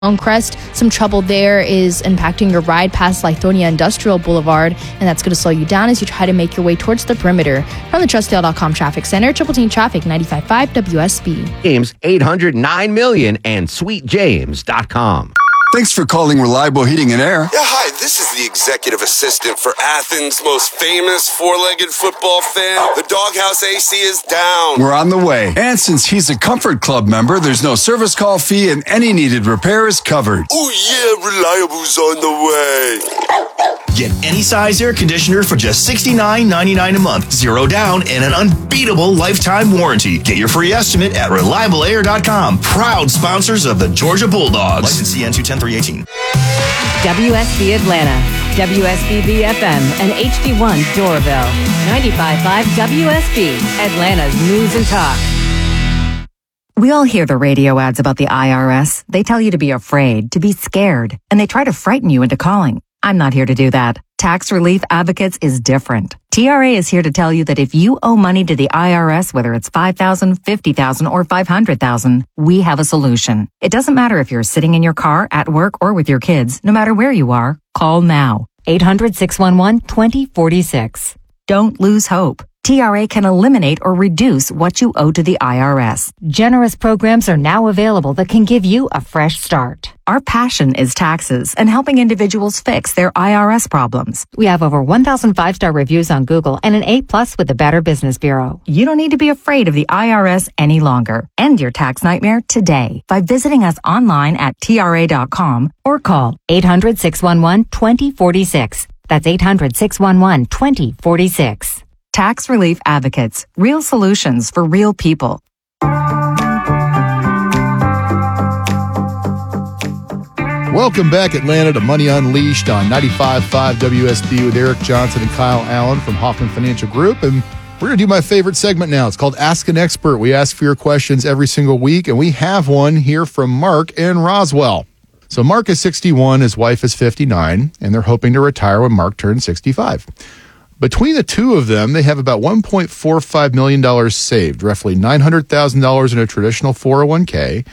Crest. Some trouble there is impacting your ride past Lithonia Industrial Boulevard, and that's going to slow you down as you try to make your way towards the perimeter. From the TrustDale.com Traffic Center, Triple Team Traffic, 95.5 WSB. James 809 million and SweetJames.com. Thanks for calling Reliable Heating and Air. Yeah, hi, this is the executive assistant for Athens' most famous four-legged football fan. The Doghouse AC is down. We're on the way. And since he's a Comfort Club member, there's no service call fee and any needed repair is covered. Oh yeah, Reliable's on the way. Get any size air conditioner for just $69.99 a month. Zero down and an unbeatable lifetime warranty. Get your free estimate at ReliableAir.com. Proud sponsors of the Georgia Bulldogs. License CN 210-318. WSB Atlanta, WSBB FM, and HD1 Doraville. 95.5 WSB, Atlanta's News and Talk. We all hear the radio ads about the IRS. They tell you to be afraid, to be scared, and they try to frighten you into calling. I'm not here to do that. Tax Relief Advocates is different. TRA is here to tell you that if you owe money to the IRS, whether it's $5,000, $50,000, or $500,000, we have a solution. It doesn't matter if you're sitting in your car, at work, or with your kids. No matter where you are, call now. 800-611-2046. Don't lose hope. TRA can eliminate or reduce what you owe to the IRS. Generous programs are now available that can give you a fresh start. Our passion is taxes and helping individuals fix their IRS problems. We have over 1,000 5-star reviews on Google and an A+ with the Better Business Bureau. You don't need to be afraid of the IRS any longer. End your tax nightmare today by visiting us online at TRA.com or call 800-611-2046. That's 800-611-2046. Tax Relief Advocates. Real solutions for real people. Welcome back, Atlanta, to Money Unleashed on 95.5 WSB with Eric Johnson and Kyle Allen from Hoffman Financial Group. And we're going to do my favorite segment now. It's called Ask an Expert. We ask for your questions every single week, and we have one here from Mark in Roswell. So Mark is 61, his wife is 59, and they're hoping to retire when Mark turns 65. Between the two of them, they have about $1.45 million saved, roughly $900,000 in a traditional 401k,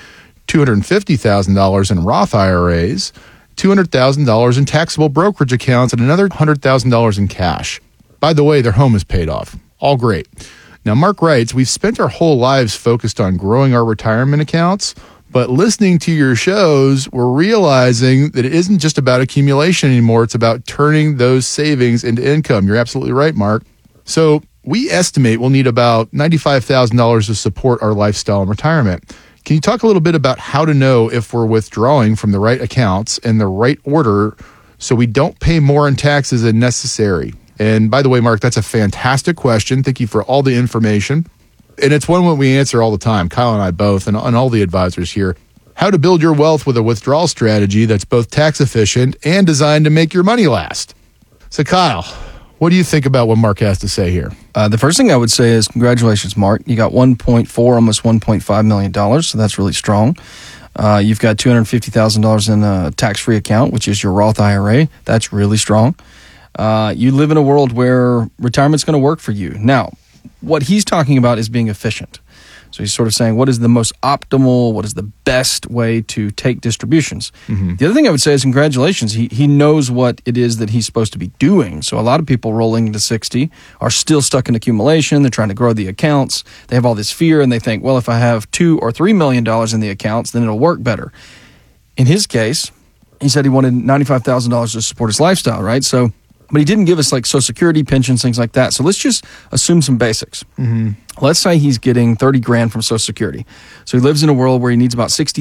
$250,000 in Roth IRAs, $200,000 in taxable brokerage accounts, and another $100,000 in cash. By the way, their home is paid off. All great. Now, Mark writes, we've spent our whole lives focused on growing our retirement accounts, but listening to your shows, we're realizing that it isn't just about accumulation anymore. It's about turning those savings into income. You're absolutely right, Mark. So we estimate we'll need about $95,000 to support our lifestyle in retirement. Can you talk a little bit about how to know if we're withdrawing from the right accounts in the right order so we don't pay more in taxes than necessary? And by the way, Mark, that's a fantastic question. Thank you for all the information. And it's one we answer all the time, Kyle and I both, and all the advisors here. How to build your wealth with a withdrawal strategy that's both tax efficient and designed to make your money last. So, Kyle, what do you think about what Mark has to say here? The first thing I would say is congratulations, Mark. You got $1.4, almost $1.5 million, so that's really strong. You've got $250,000 in a tax-free account, which is your Roth IRA. That's really strong. You live in a world where retirement's going to work for you. Now, what he's talking about is being efficient. So he's sort of saying, what is the most optimal, what is the best way to take distributions? Mm-hmm. The other thing I would say is congratulations. He knows what it is that he's supposed to be doing. So a lot of people rolling into 60 are still stuck in accumulation. They're trying to grow the accounts. They have all this fear, and they think, well, if I have $2 or $3 million in the accounts, then it'll work better. In his case, he said he wanted $95,000 to support his lifestyle, right? So, but he didn't give us like Social Security, pensions, things like that. So let's just assume some basics. Mm-hmm. Let's say he's getting $30,000 from Social Security. So he lives in a world where he needs about $60,000,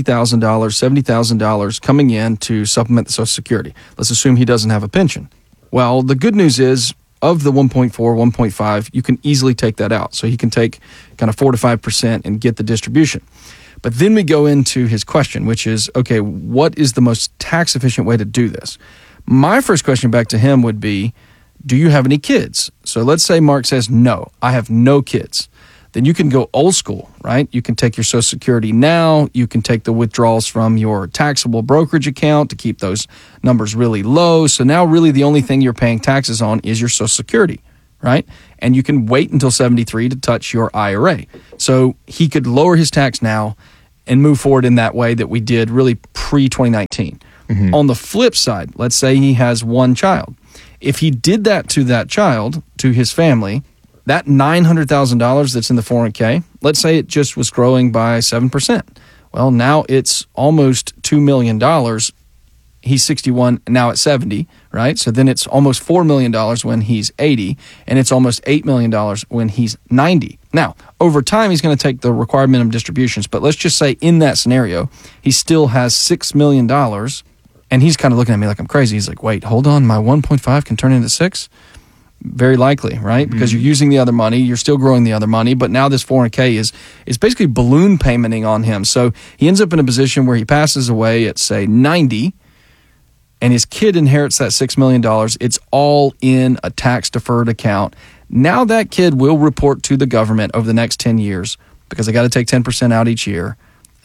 $70,000 coming in to supplement the Social Security. Let's assume he doesn't have a pension. Well, the good news is of the 1.4, 1.5, you can easily take that out. So he can take kind of 4 to 5% and get the distribution. But then we go into his question, which is, okay, what is the most tax efficient way to do this? My first question back to him would be, do you have any kids? So let's say Mark says, no, I have no kids. Then you can go old school, right? You can take your Social Security now. You can take the withdrawals from your taxable brokerage account to keep those numbers really low. So now really the only thing you're paying taxes on is your Social Security, right? And you can wait until 73 to touch your IRA. So he could lower his tax now and move forward in that way that we did really pre-2019. On the flip side, let's say he has one child. If he did that child, to his family, that $900,000 that's in the 401k, let's say it just was growing by 7%. Well, now it's almost $2 million. He's 61, now at 70, right? So then it's almost $4 million when he's 80, and it's almost $8 million when he's 90. Now, over time, he's going to take the required minimum distributions, but let's just say in that scenario, he still has $6 million, and he's kind of looking at me like I'm crazy. He's like, wait, hold on, my 1.5 can turn into 6? Very likely, right? Because you're using the other money, you're still growing the other money, but now this 401k is basically balloon paymenting on him. So he ends up in a position where he passes away at, say, 90, and his kid inherits that $6 million. It's all in a tax-deferred account. Now that kid will report to the government over the next 10 years, because they got to take 10% out each year,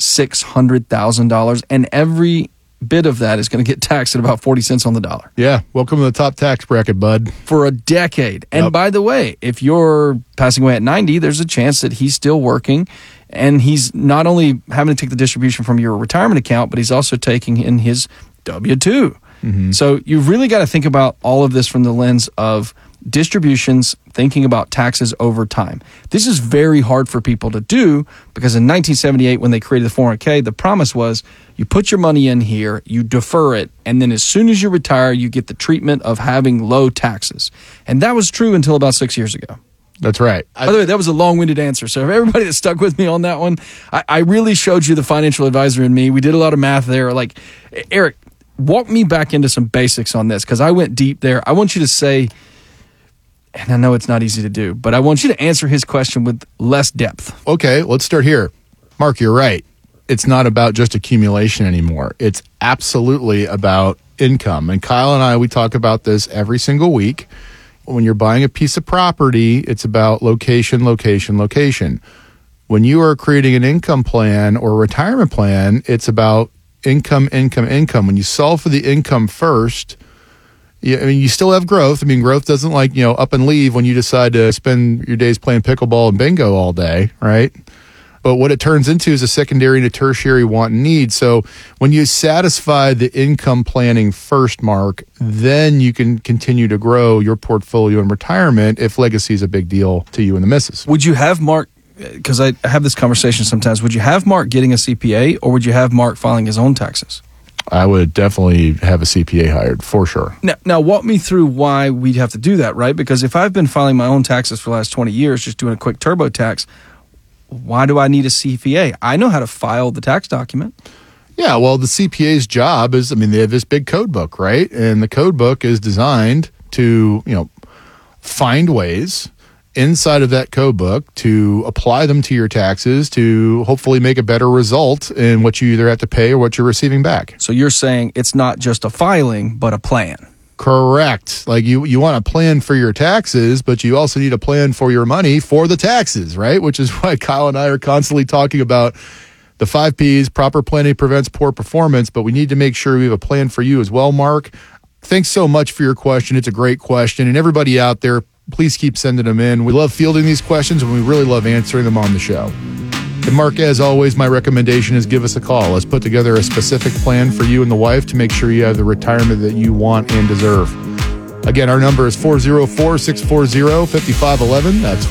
$600,000, and every bit of that is going to get taxed at about 40 cents on the dollar. Yeah, welcome to the top tax bracket, bud. For a decade. And Yep. by the way, if you're passing away at 90, there's a chance that he's still working, and he's not only having to take the distribution from your retirement account, but he's also taking in his W-2. So you've really got to think about all of this from the lens of distributions, thinking about taxes over time. This is very hard for people to do because in 1978, when they created the 401k, the promise was you put your money in here, you defer it, and then as soon as you retire, you get the treatment of having low taxes. And that was true until about 6 years ago. That's right. By the way, that was a long-winded answer. So for everybody that stuck with me on that one, I really showed you the financial advisor in me. We did a lot of math there. Like, Eric, walk me back into some basics on this because I went deep there. I want you to say, and I know it's not easy to do, but I want you to answer his question with less depth. Okay, let's start here. Mark, you're right. It's not about just accumulation anymore. It's absolutely about income. And Kyle and I, we talk about this every single week. When you're buying a piece of property, it's about location, location, location. When you are creating an income plan or a retirement plan, it's about income, income, income. When you solve for the income first, you still have growth. I mean, growth doesn't up and leave when you decide to spend your days playing pickleball and bingo all day, right? But what it turns into is a secondary and a tertiary want and need. So when you satisfy the income planning first, Mark, then you can continue to grow your portfolio in retirement if legacy is a big deal to you and the missus. Would you have Mark, because I have this conversation sometimes, would you have Mark getting a CPA or would you have Mark filing his own taxes? I would definitely have a CPA hired, for sure. Now, walk me through why we'd have to do that, right? Because if I've been filing my own taxes for the last 20 years, just doing a quick TurboTax, why do I need a CPA? I know how to file the tax document. Yeah, well, the CPA's job is, they have this big code book, right? And the code book is designed to, find ways inside of that code book to apply them to your taxes to hopefully make a better result in what you either have to pay or what you're receiving back. So you're saying it's not just a filing, but a plan. Correct. Like you want a plan for your taxes, but you also need a plan for your money for the taxes, right? Which is why Kyle and I are constantly talking about the 5 Ps, proper planning prevents poor performance, but we need to make sure we have a plan for you as well, Mark. Thanks so much for your question. It's a great question. And everybody out there, please keep sending them in. We love fielding these questions, and we really love answering them on the show. And Mark, as always, my recommendation is give us a call. Let's put together a specific plan for you and the wife to make sure you have the retirement that you want and deserve. Again, our number is 404-640-5511. That's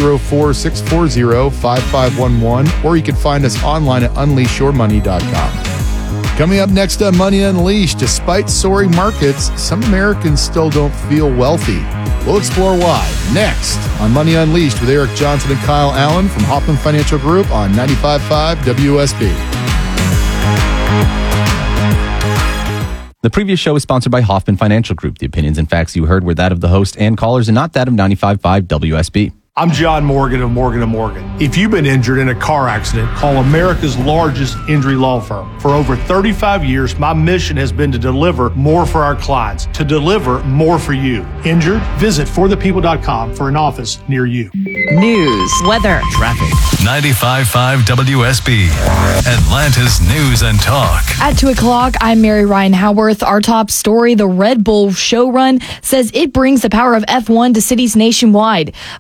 404-640-5511. Or you can find us online at unleashyourmoney.com. Coming up next on Money Unleashed, despite soaring markets, some Americans still don't feel wealthy. We'll explore why next on Money Unleashed with Eric Johnson and Kyle Allen from Hoffman Financial Group on 95.5 WSB. The previous show is sponsored by Hoffman Financial Group. The opinions and facts you heard were that of the host and callers and not that of 95.5 WSB. I'm John Morgan of Morgan & Morgan. If you've been injured in a car accident, call America's largest injury law firm. For over 35 years, my mission has been to deliver more for our clients, to deliver more for you. Injured? Visit forthepeople.com for an office near you. News, weather, traffic. 95.5 WSB, Atlanta's news and talk. At 2 o'clock, I'm Mary Ryan Howarth. Our top story, the Red Bull show run, says it brings the power of F1 to cities nationwide. But some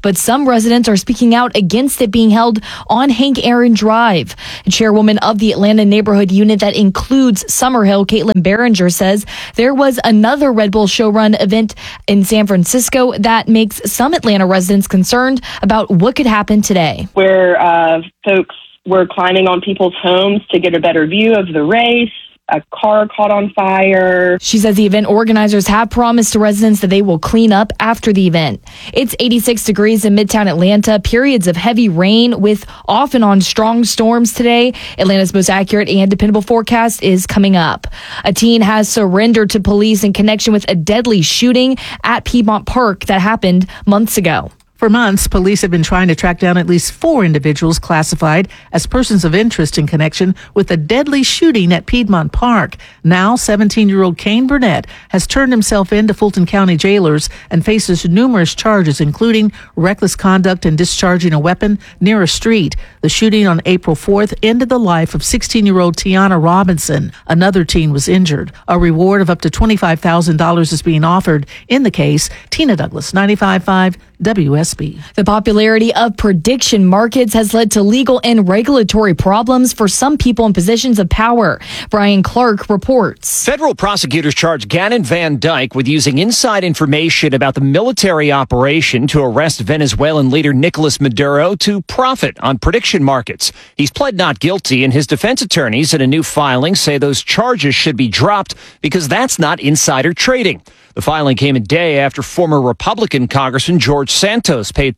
some residents are speaking out against it being held on Hank Aaron Drive. A chairwoman of the Atlanta neighborhood unit that includes Summerhill, Caitlin Behringer, says there was another Red Bull Showrun event in San Francisco that makes some Atlanta residents concerned about what could happen today. Where folks were climbing on people's homes to get a better view of the race. A car caught on fire. She says the event organizers have promised to residents that they will clean up after the event. It's 86 degrees in Midtown Atlanta, periods of heavy rain with off and on strong storms today. Atlanta's most accurate and dependable forecast is coming up. A teen has surrendered to police in connection with a deadly shooting at Piedmont Park that happened months ago. For months, police have been trying to track down at least 4 individuals classified as persons of interest in connection with a deadly shooting at Piedmont Park. Now, 17-year-old Kane Burnett has turned himself in to Fulton County jailers and faces numerous charges, including reckless conduct and discharging a weapon near a street. The shooting on April 4th ended the life of 16-year-old Tiana Robinson. Another teen was injured. A reward of up to $25,000 is being offered in the case. Tina Douglas, 95.5 WSB. The popularity of prediction markets has led to legal and regulatory problems for some people in positions of power. Brian Clark reports. Federal prosecutors charged Gannon Van Dyke with using inside information about the military operation to arrest Venezuelan leader Nicolas Maduro to profit on prediction markets. He's pled not guilty, and his defense attorneys in a new filing say those charges should be dropped because that's not insider trading. The filing came a day after former Republican Congressman George Santos paid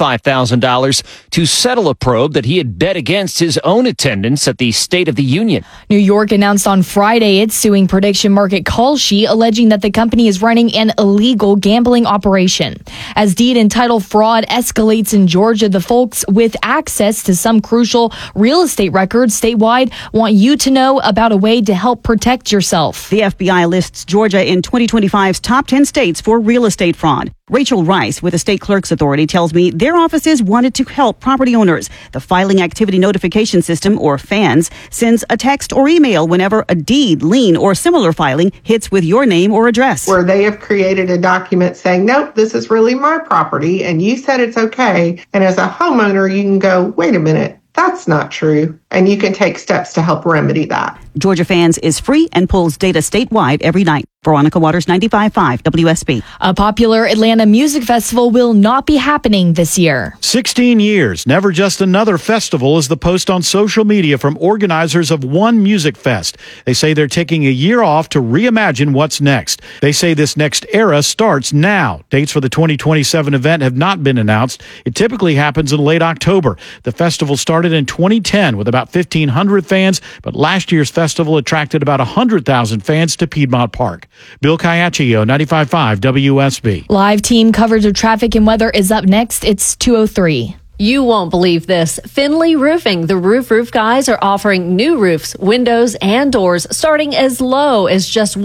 $35,000 to settle a probe that he had bet against his own attendance at the State of the Union. New York announced on Friday it's suing prediction market Kalshi, alleging that the company is running an illegal gambling operation. As deed and title fraud escalates in Georgia, the folks with access to some crucial real estate records statewide want you to know about a way to help protect yourself. The FBI lists Georgia in 2025's top 10 states for real estate fraud. Rachel Rice with the State Clerk's Authority tells me their offices wanted to help property owners. The Filing Activity Notification System, or FANS, sends a text or email whenever a deed, lien, or similar filing hits with your name or address. Where they have created a document saying, nope, this is really my property, and you said it's okay. And as a homeowner, you can go, wait a minute, that's not true. And you can take steps to help remedy that. Georgia FANS is free and pulls data statewide every night. Veronica Waters, 95.5 WSB. A popular Atlanta music festival will not be happening this year. 16 years, never just another festival, is the post on social media from organizers of One Music Fest. They say they're taking a year off to reimagine what's next. They say this next era starts now. Dates for the 2027 event have not been announced. It typically happens in late October. The festival started in 2010 with about 1,500 fans, but last year's festival attracted about 100,000 fans to Piedmont Park. Bill Caiaccio, 95.5 WSB. Live team coverage of traffic and weather is up next. It's 2:03. You won't believe this. Finley Roofing, the roof guys, are offering new roofs, windows, and doors starting as low as just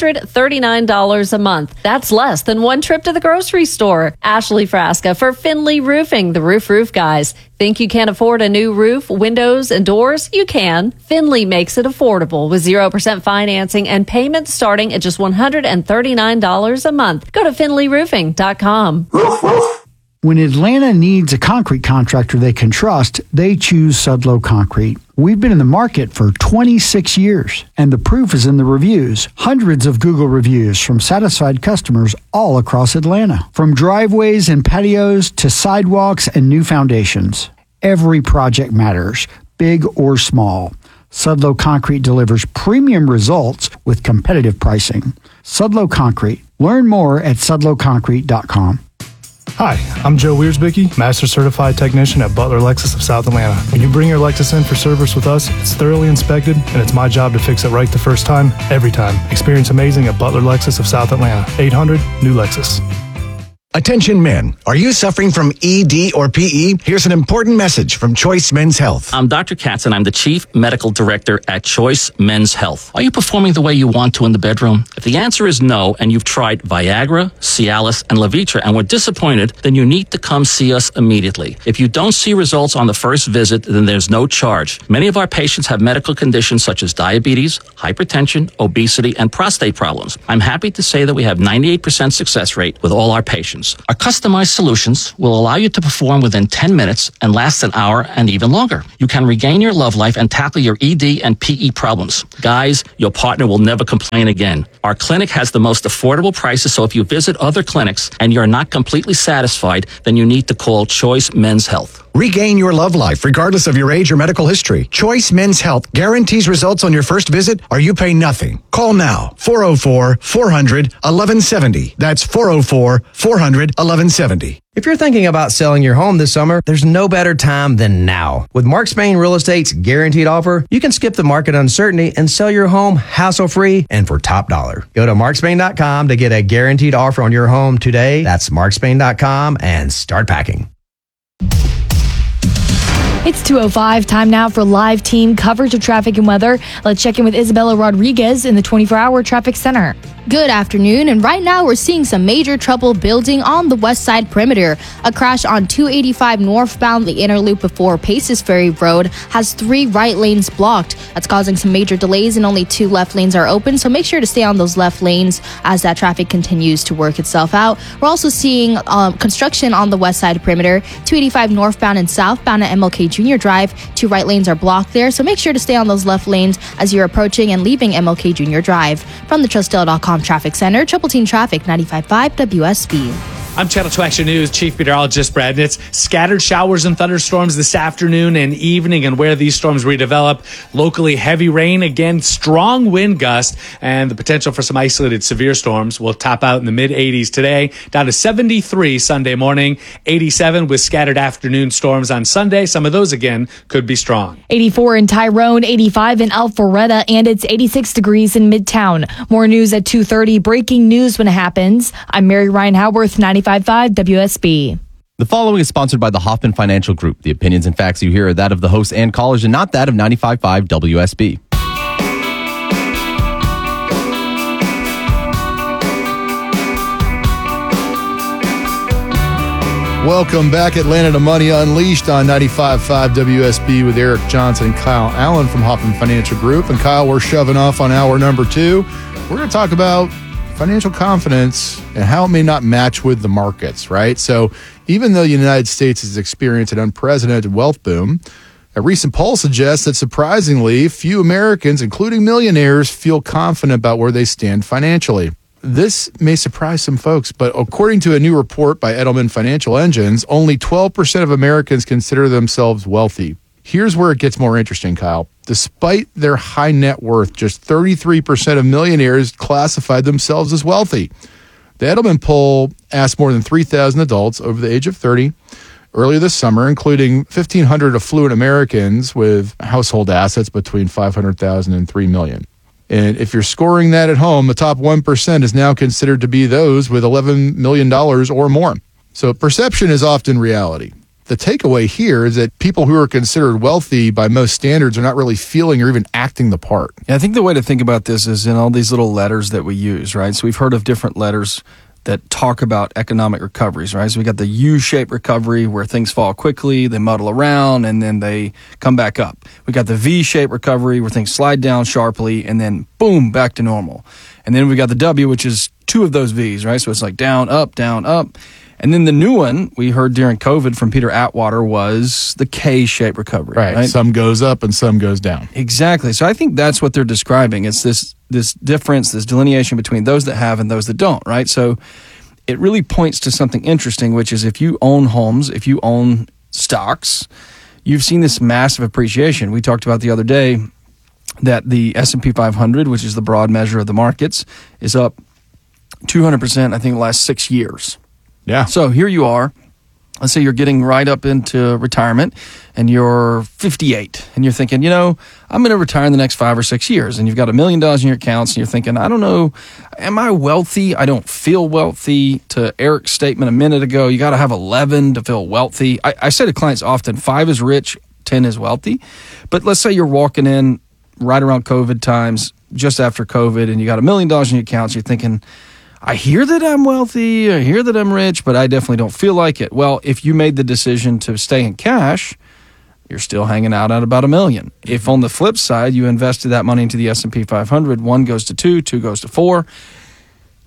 $139 a month. That's less than one trip to the grocery store. Ashley Frasca for Finley Roofing, the roof guys. Think you can't afford a new roof, windows, and doors? You can. Finley makes it affordable with 0% financing and payments starting at just $139 a month. Go to finleyroofing.com. When Atlanta needs a concrete contractor they can trust, they choose Sudlow Concrete. We've been in the market for 26 years, and the proof is in the reviews. Hundreds of Google reviews from satisfied customers all across Atlanta. From driveways and patios to sidewalks and new foundations. Every project matters, big or small. Sudlow Concrete delivers premium results with competitive pricing. Sudlow Concrete. Learn more at sudlowconcrete.com. Hi, I'm Joe Wiersbicky, Master Certified Technician at Butler Lexus of South Atlanta. When you bring your Lexus in for service with us, it's thoroughly inspected, and it's my job to fix it right the first time, every time. Experience amazing at Butler Lexus of South Atlanta. 800 New Lexus. Attention men, are you suffering from ED or PE? Here's an important message from Choice Men's Health. I'm Dr. Katz, and I'm the Chief Medical Director at Choice Men's Health. Are you performing the way you want to in the bedroom? If the answer is no, and you've tried Viagra, Cialis, and Levitra and were disappointed, then you need to come see us immediately. If you don't see results on the first visit, then there's no charge. Many of our patients have medical conditions such as diabetes, hypertension, obesity, and prostate problems. I'm happy to say that we have 98% success rate with all our patients. solutions. Our customized solutions will allow you to perform within 10 minutes and last an hour and even longer. You can regain your love life and tackle your ED and PE problems. Guys, your partner will never complain again. Our clinic has the most affordable prices, so if you visit other clinics and you're not completely satisfied, then you need to call Choice Men's Health. Regain your love life regardless of your age or medical history. Choice Men's Health guarantees results on your first visit or you pay nothing. Call now. 404-400-1170. That's 404-400-1170. If you're thinking about selling your home this summer, there's no better time than now. With Mark Spain Real Estate's guaranteed offer, you can skip the market uncertainty and sell your home hassle-free and for top dollar. Go to markspain.com to get a guaranteed offer on your home today. That's markspain.com and start packing. It's 2:05. Time now for live team coverage of traffic and weather. Let's check in with Isabella Rodriguez in the 24-hour traffic center. Good afternoon, and right now we're seeing some major trouble building on the west side perimeter. A crash on 285 northbound, the inner loop before Paces Ferry Road has 3 right lanes blocked. That's causing some major delays, and only 2 left lanes are open, so make sure to stay on those left lanes as that traffic continues to work itself out. We're also seeing construction on the west side perimeter, 285 northbound and southbound at MLK Junior Drive. 2 right lanes are blocked there, so make sure to stay on those left lanes as you're approaching and leaving MLK Junior Drive. From the Trustdale.com Traffic Center, Triple Team Traffic 95.5 WSB. I'm Channel 2 Action News Chief Meteorologist Brad Nitz. Scattered showers and thunderstorms this afternoon and evening, and where these storms redevelop, locally heavy rain, again strong wind gusts, and the potential for some isolated severe storms. Will top out in the mid-80s today, down to 73 Sunday morning, 87 with scattered afternoon storms on Sunday. Some of those again could be strong. 84 in Tyrone, 85 in Alpharetta, and it's 86 degrees in Midtown. More news at 2:30. Breaking news when it happens. I'm Mary Ryan Howarth, 95.5 WSB. The following is sponsored by the Hoffman Financial Group. The opinions and facts you hear are that of the hosts and callers and not that of 95.5 WSB. Welcome back, Atlanta, to Money Unleashed on 95.5 WSB with Eric Johnson and Kyle Allen from Hoffman Financial Group. And Kyle, we're shoving off on hour number 2. We're going to talk about financial confidence and how it may not match with the markets, right? So even though the United States has experienced an unprecedented wealth boom, a recent poll suggests that surprisingly few Americans, including millionaires, feel confident about where they stand financially. This may surprise some folks, but according to a new report by Edelman Financial Engines, only 12% of Americans consider themselves wealthy. Here's where it gets more interesting, Kyle. Despite their high net worth, just 33% of millionaires classified themselves as wealthy. The Edelman poll asked more than 3,000 adults over the age of 30 earlier this summer, including 1,500 affluent Americans with household assets between $500,000 and $3 million. And if you're scoring that at home, the top 1% is now considered to be those with $11 million or more. So perception is often reality. The takeaway here is that people who are considered wealthy by most standards are not really feeling or even acting the part. Yeah, I think the way to think about this is in all these little letters that we use, right? So we've heard of different letters that talk about economic recoveries, right? So we got the U-shaped recovery where things fall quickly, they muddle around, and then they come back up. We got the V-shaped recovery where things slide down sharply, and then boom, back to normal. And then we got the W, which is 2 of those V's, right? So it's like down, up, down, up. And then the new one we heard during COVID from Peter Atwater was the K-shaped recovery. Right. Some goes up and some goes down. Exactly. So I think that's what they're describing. It's this difference, this delineation between those that have and those that don't, right? So it really points to something interesting, which is if you own homes, if you own stocks, you've seen this massive appreciation. We talked about the other day that the S&P 500, which is the broad measure of the markets, is up 200%, I think, the last 6 years. Yeah. So here you are. Let's say you're getting right up into retirement and you're 58 and you're thinking, I'm going to retire in the next 5 or 6 years. And you've got $1 million in your accounts and you're thinking, I don't know, am I wealthy? I don't feel wealthy. To Eric's statement a minute ago, you got to have 11 to feel wealthy. I say to clients often, 5 is rich, 10 is wealthy. But let's say you're walking in right around COVID times, just after COVID, and you got $1 million in your accounts. You're thinking, I hear that I'm wealthy, I hear that I'm rich, but I definitely don't feel like it. Well, if you made the decision to stay in cash, you're still hanging out at about $1 million. If on the flip side, you invested that money into the S&P 500, 1 goes to 2, 2 goes to 4,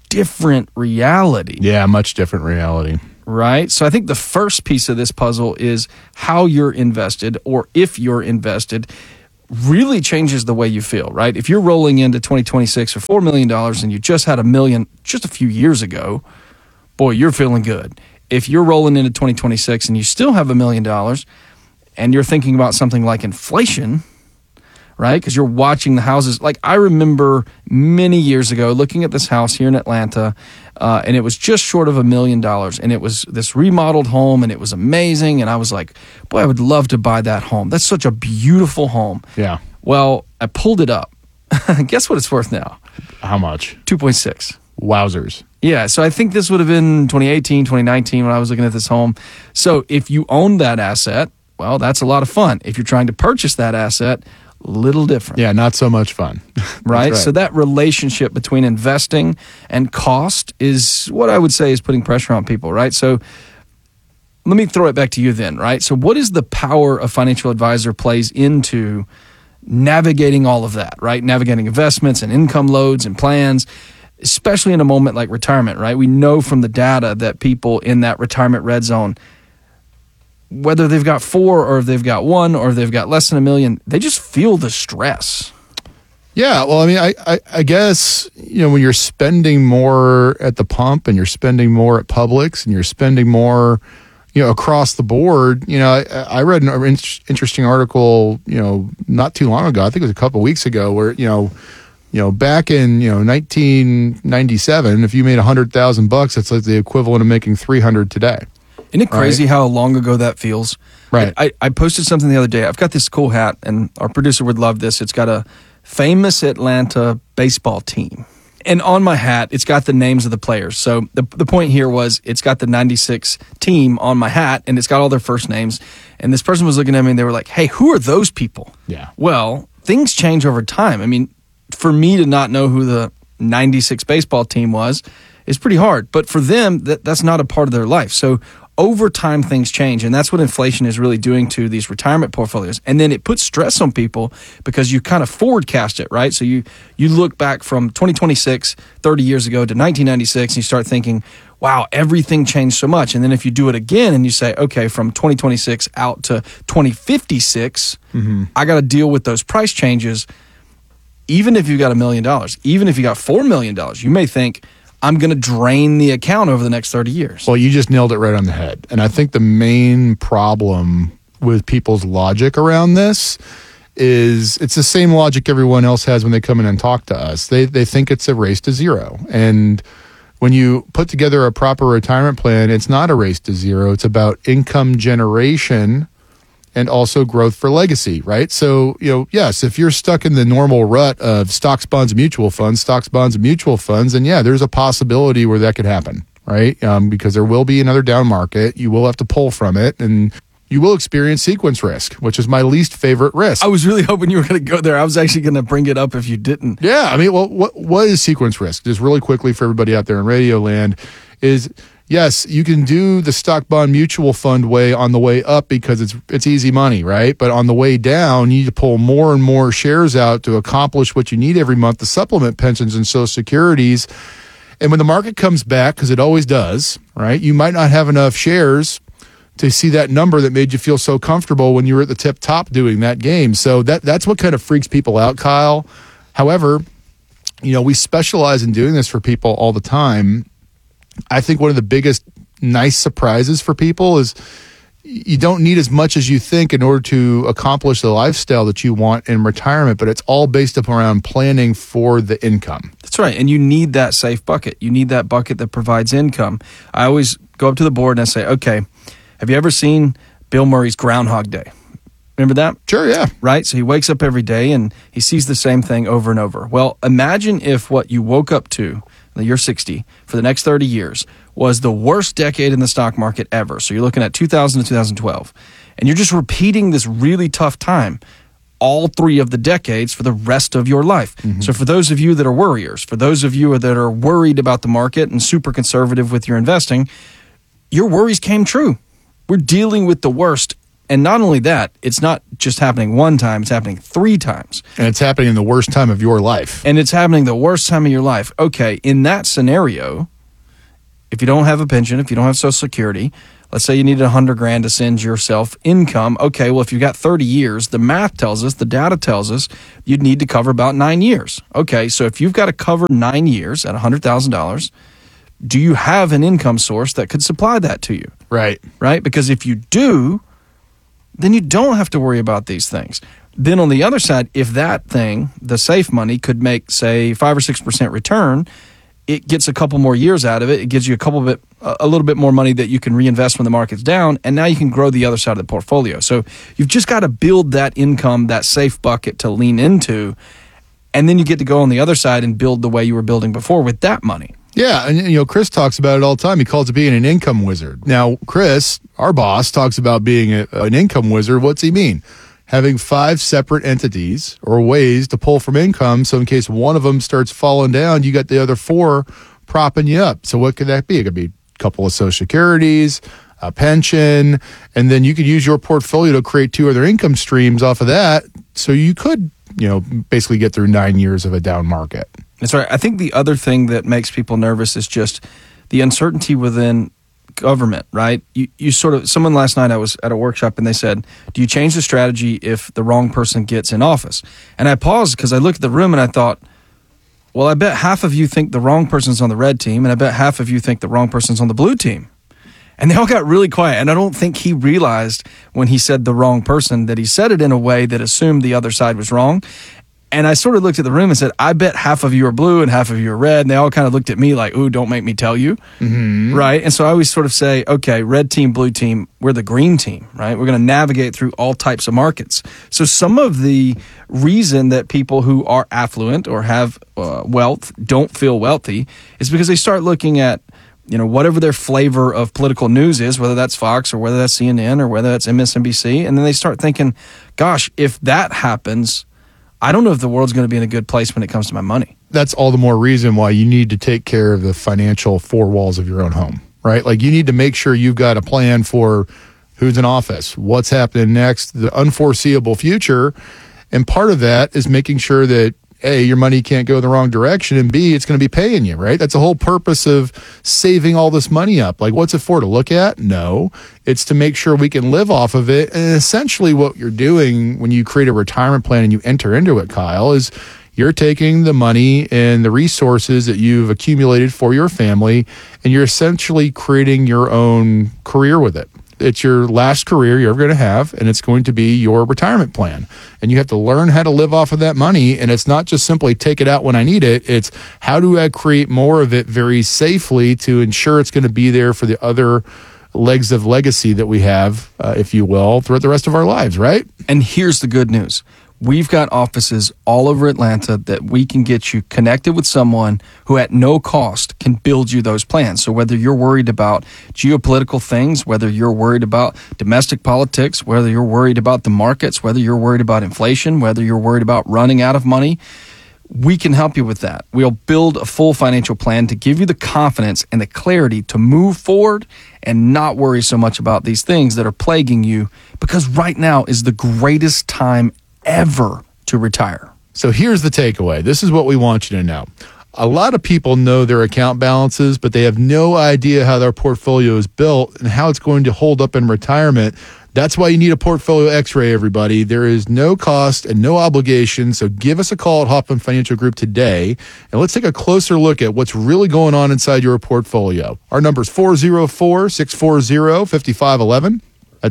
different reality. Yeah, much different reality. Right? So I think the first piece of this puzzle is how you're invested, or if you're invested, really changes the way you feel, right? If you're rolling into 2026 for $4 million and you just had $1 million just a few years ago, boy, you're feeling good. If you're rolling into 2026 and you still have $1 million and you're thinking about something like inflation, right? Because you're watching the houses. Like, I remember many years ago looking at this house here in Atlanta, and it was just short of $1 million. And it was this remodeled home, and it was amazing. And I was like, boy, I would love to buy that home. That's such a beautiful home. Yeah. Well, I pulled it up. Guess what it's worth now? How much? 2.6. Wowzers. Yeah, so I think this would have been 2018, 2019 when I was looking at this home. So if you own that asset, well, that's a lot of fun. If you're trying to purchase that asset, little different. Yeah, not so much fun. right? So that relationship between investing and cost is what I would say is putting pressure on people, right? So let me throw it back to you then, right? So what is the power a financial advisor plays into navigating all of that, right? Navigating investments and income loads and plans, especially in a moment like retirement, right? We know from the data that people in that retirement red zone, whether they've got 4 or if they've got 1 or if they've got less than $1 million, they just feel the stress. Yeah, well, I mean, I guess, when you're spending more at the pump and you're spending more at Publix and you're spending more, across the board, I read an interesting article, not too long ago, I think it was a couple of weeks ago, where, back in, 1997, if you made $100,000, it's like the equivalent of making 300 today. Isn't it crazy how long ago that feels? Right. I posted something the other day. I've got this cool hat, and our producer would love this. It's got a famous Atlanta baseball team. And on my hat, it's got the names of the players. So the point here was it's got the 96 team on my hat, and it's got all their first names. And this person was looking at me, and they were like, hey, who are those people? Yeah. Well, things change over time. I mean, for me to not know who the 96 baseball team was is pretty hard. But for them, that's not a part of their life. So over time, things change, and that's what inflation is really doing to these retirement portfolios. And then it puts stress on people because you kind of forecast it, right? So you look back from 2026, 30 years ago to 1996, and you start thinking, wow, everything changed so much. And then if you do it again and you say, okay, from 2026 out to 2056, I got to deal with those price changes. Even if you got $1 million, even if you got $4 million, you may think, I'm going to drain the account over the next 30 years. Well, you just nailed it right on the head. And I think the main problem with people's logic around this is it's the same logic everyone else has when they come in and talk to us. They think it's a race to zero. And when you put together a proper retirement plan, it's not a race to zero. It's about income generation and also growth for legacy, right? So, yes, if you're stuck in the normal rut of stocks, bonds, and mutual funds, then yeah, there's a possibility where that could happen, right? Because there will be another down market. You will have to pull from it, and you will experience sequence risk, which is my least favorite risk. I was really hoping you were going to go there. I was actually going to bring it up if you didn't. Yeah, I mean, well, what is sequence risk? Just really quickly for everybody out there in radio land is, yes, you can do the stock bond mutual fund way on the way up because it's easy money, right? But on the way down, you need to pull more and more shares out to accomplish what you need every month to supplement pensions and Social Securities. And when the market comes back, because it always does, right, you might not have enough shares to see that number that made you feel so comfortable when you were at the tip top doing that game. So that's what kind of freaks people out, Kyle. However, we specialize in doing this for people all the time. I think one of the biggest nice surprises for people is you don't need as much as you think in order to accomplish the lifestyle that you want in retirement, but it's all based up around planning for the income. That's right. And you need that safe bucket. You need that bucket that provides income. I always go up to the board and I say, okay, have you ever seen Bill Murray's Groundhog Day? Remember that? Sure, yeah. Right? So he wakes up every day and he sees the same thing over and over. Well, imagine if what you woke up to, you're 60, for the next 30 years, was the worst decade in the stock market ever. So you're looking at 2000 to 2012. And you're just repeating this really tough time all 3 of the decades for the rest of your life. So for those of you that are worriers, for those of you that are worried about the market and super conservative with your investing, your worries came true. We're dealing with the worst And not only that, it's not just happening one time, it's happening 3 times. And it's happening in the worst time of your life. And it's happening the worst time of your life. Okay, in that scenario, if you don't have a pension, if you don't have Social Security, let's say you needed $100,000 to send yourself income. Okay, well, if you've got 30 years, the math tells us, the data tells us, you'd need to cover about 9 years. Okay, so if you've got to cover 9 years at $100,000, do you have an income source that could supply that to you? Right. Right? Because if you do, then you don't have to worry about these things. Then on the other side, if that thing, the safe money, could make, say, 5 or 6% return, it gets a couple more years out of it. It gives you a little bit more money that you can reinvest when the market's down, and now you can grow the other side of the portfolio. So you've just got to build that income, that safe bucket to lean into, and then you get to go on the other side and build the way you were building before with that money. Yeah, and Chris talks about it all the time. He calls it being an income wizard. Now, Chris, our boss, talks about being an income wizard. What's he mean? Having 5 separate entities or ways to pull from income, so in case one of them starts falling down, you got the other 4 propping you up. So what could that be? It could be a couple of Social Securities, a pension, and then you could use your portfolio to create 2 other income streams off of that. So you could, basically get through 9 years of a down market. That's right. I think the other thing that makes people nervous is just the uncertainty within government, right? Someone last night, I was at a workshop and they said, do you change the strategy if the wrong person gets in office? And I paused because I looked at the room and I thought, well, I bet half of you think the wrong person's on the red team and I bet half of you think the wrong person's on the blue team. And they all got really quiet. And I don't think he realized when he said the wrong person that he said it in a way that assumed the other side was wrong. And I sort of looked at the room and said, I bet half of you are blue and half of you are red. And they all kind of looked at me like, ooh, don't make me tell you. Mm-hmm. Right? And so I always sort of say, okay, red team, blue team, we're the green team, right? We're going to navigate through all types of markets. So some of the reason that people who are affluent or have wealth don't feel wealthy is because they start looking at, whatever their flavor of political news is, whether that's Fox or whether that's CNN or whether that's MSNBC. And then they start thinking, gosh, if that happens, I don't know if the world's going to be in a good place when it comes to my money. That's all the more reason why you need to take care of the financial 4 walls of your own home, right? Like you need to make sure you've got a plan for who's in office, what's happening next, the unforeseeable future. And part of that is making sure that A, your money can't go the wrong direction, and B, it's going to be paying you, right? That's the whole purpose of saving all this money up. Like, what's it for? To look at? No. It's to make sure we can live off of it. And essentially what you're doing when you create a retirement plan and you enter into it, Kyle, is you're taking the money and the resources that you've accumulated for your family, and you're essentially creating your own career with it. It's your last career you're ever going to have, and it's going to be your retirement plan. And you have to learn how to live off of that money, and it's not just simply take it out when I need it. It's how do I create more of it very safely to ensure it's going to be there for the other legs of legacy that we have, if you will, throughout the rest of our lives, right? And here's the good news. We've got offices all over Atlanta that we can get you connected with someone who at no cost can build you those plans. So whether you're worried about geopolitical things, whether you're worried about domestic politics, whether you're worried about the markets, whether you're worried about inflation, whether you're worried about running out of money, we can help you with that. We'll build a full financial plan to give you the confidence and the clarity to move forward and not worry so much about these things that are plaguing you, because right now is the greatest time ever to retire. So here's the takeaway. This is what we want you to know. A lot of people know their account balances, but they have no idea how their portfolio is built and how it's going to hold up in retirement. That's why you need a portfolio x-ray, everybody. There is no cost and no obligation. So give us a call at Hoffman Financial Group today, and let's take a closer look at what's really going on inside your portfolio. Our number is 404-640-5511. That's